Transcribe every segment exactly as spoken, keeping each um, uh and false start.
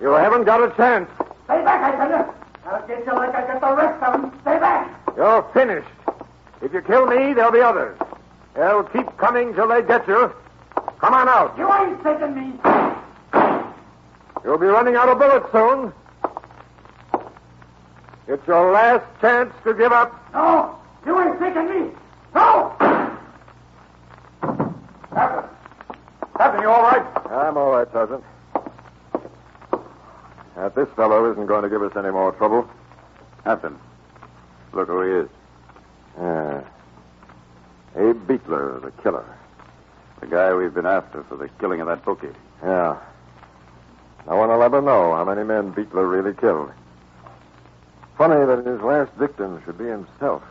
You haven't got a chance. Stay back, I tell you. I'll get you like I get the rest of them. Stay back. You're finished. If you kill me, there'll be others. They'll keep coming till they get you. Come on out. You ain't taking me. You'll be running out of bullets soon. It's your last chance to give up. No, you ain't taking me. No! Captain. Captain, you all right? I'm all right, Sergeant. That this fellow isn't going to give us any more trouble. Captain, look who he is. Yeah. Abe Beetler, the killer. The guy we've been after for the killing of that bookie. Yeah. No one will ever know how many men Beetler really killed. Funny that his last victim should be himself.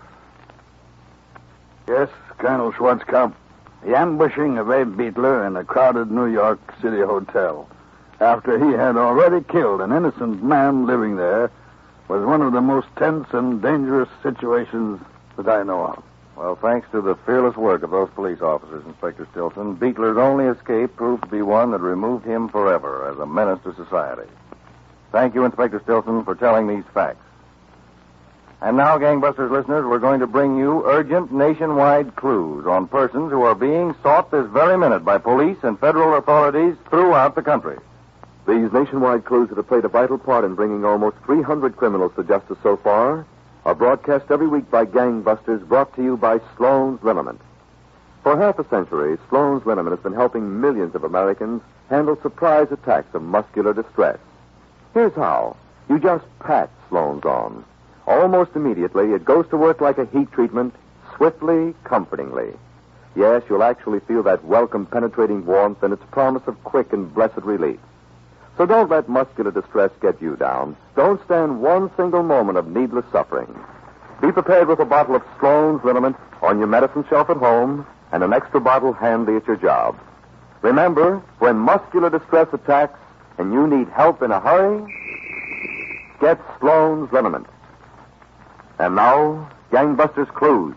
Yes, Colonel Schwarzkopf. The ambushing of Abe Beetler in a crowded New York City hotel, after he had already killed an innocent man living there, was one of the most tense and dangerous situations that I know of. Well, thanks to the fearless work of those police officers, Inspector Stilson, Beetler's only escape proved to be one that removed him forever as a menace to society. Thank you, Inspector Stilson, for telling these facts. And now, Gangbusters listeners, we're going to bring you urgent nationwide clues on persons who are being sought this very minute by police and federal authorities throughout the country. These nationwide clues that have played a vital part in bringing almost three hundred criminals to justice so far are broadcast every week by Gangbusters, brought to you by Sloan's Liniment. For half a century, Sloan's Liniment has been helping millions of Americans handle surprise attacks of muscular distress. Here's how. You just pat Sloan's on. Almost immediately, it goes to work like a heat treatment, swiftly, comfortingly. Yes, you'll actually feel that welcome, penetrating warmth and its promise of quick and blessed relief. So don't let muscular distress get you down. Don't stand one single moment of needless suffering. Be prepared with a bottle of Sloan's Liniment on your medicine shelf at home and an extra bottle handy at your job. Remember, when muscular distress attacks and you need help in a hurry, get Sloan's Liniment. And now, Gangbusters Clues.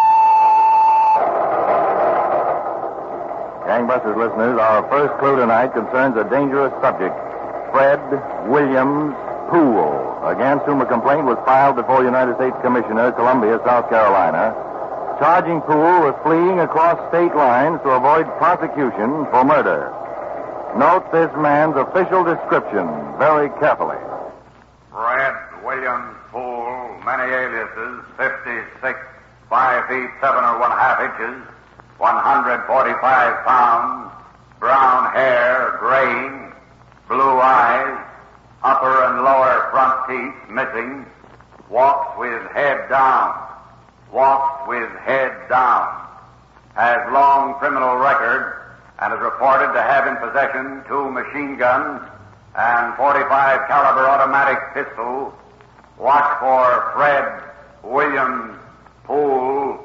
Gangbusters listeners, our first clue tonight concerns a dangerous subject, Fred Williams Poole, against whom a complaint was filed before United States Commissioner, Columbia, South Carolina, charging Poole with fleeing across state lines to avoid prosecution for murder. Note this man's official description very carefully. Fred Williams Poole, many aliases, fifty-six, five feet seven or one half inches, one hundred forty-five pounds, brown hair, graying, blue eyes, upper and lower front teeth missing, walks with head down, walks with head down, has long criminal record, and is reported to have in possession two machine guns and forty-five caliber automatic pistol. Watch for Fred Williams Poole.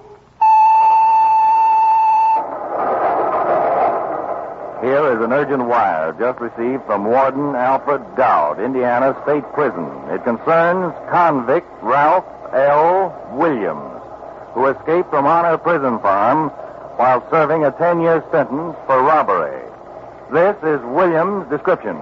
Here is an urgent wire just received from Warden Alfred Dowd, Indiana State Prison. It concerns convict Ralph L. Williams, who escaped from Honor Prison Farm while serving a ten-year sentence for robbery. This is Williams' description.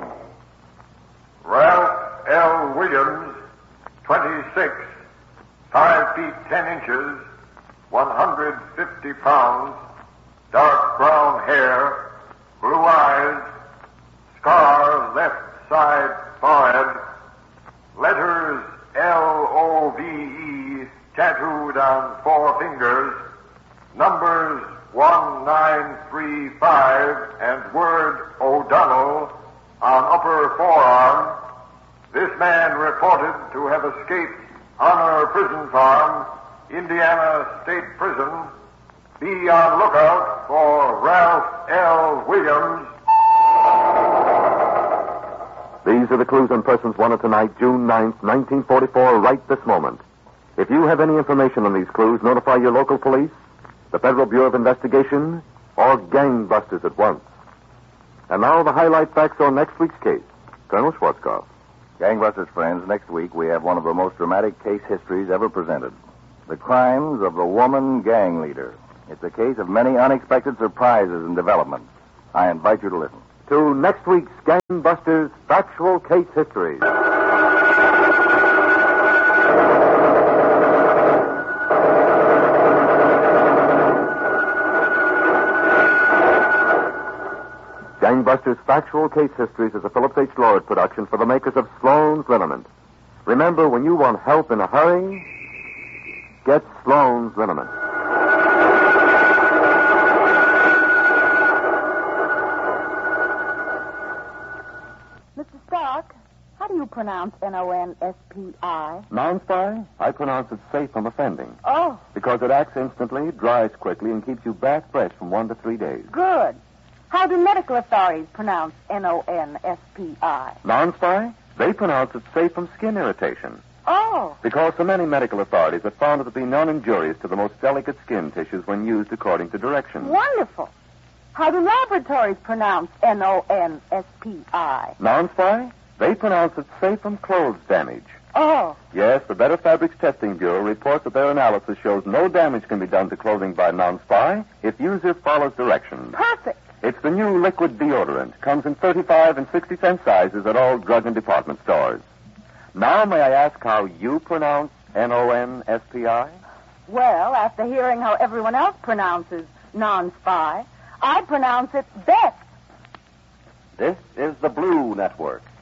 Ralph L. Williams, twenty-six, five feet ten inches, one hundred fifty pounds, dark brown hair, blue eyes, scar left side forehead, letters L O V E tattooed on four fingers, numbers one nine three five and word O'Donnell on upper forearm. This man reported to have escaped Honor Prison Farm, Indiana State Prison. Be on lookout for Ralph L. Williams. These are the clues on persons wanted tonight, June ninth, nineteen forty-four, right this moment. If you have any information on these clues, notify your local police, the Federal Bureau of Investigation, or Gangbusters at once. And now the highlight facts on next week's case. Colonel Schwarzkopf. Gangbusters friends, next week we have one of the most dramatic case histories ever presented. The crimes of the woman gang leader. It's a case of many unexpected surprises and developments. I invite you to listen. to next week's Gangbusters Factual Case Histories. Gangbusters Factual Case Histories is a Phillips H. Lord production for the makers of Sloan's Liniment. Remember, when you want help in a hurry, get Sloan's Liniment. Mister Stark, how do you pronounce N O N S P I? Non-spy? I pronounce it safe from offending. Oh, Because it acts instantly, dries quickly, and keeps you back fresh from one to three days. good. How do medical authorities pronounce N O N S P I? Non-spy? They pronounce it safe from skin irritation. Oh, Because so many medical authorities have found it to be non-injurious to the most delicate skin tissues when used according to directions. wonderful. How do laboratories pronounce N O N S P I? Non-spy? They pronounce it safe from clothes damage. Oh, Yes, the Better Fabrics Testing Bureau reports that their analysis shows no damage can be done to clothing by non-spy if user follows directions. perfect. It's the new liquid deodorant. Comes in thirty-five and sixty cent sizes at all drug and department stores. Now may I ask how you pronounce N O N S P I? Well, after hearing how everyone else pronounces non-spy, I pronounce it best. This is the Blue Network.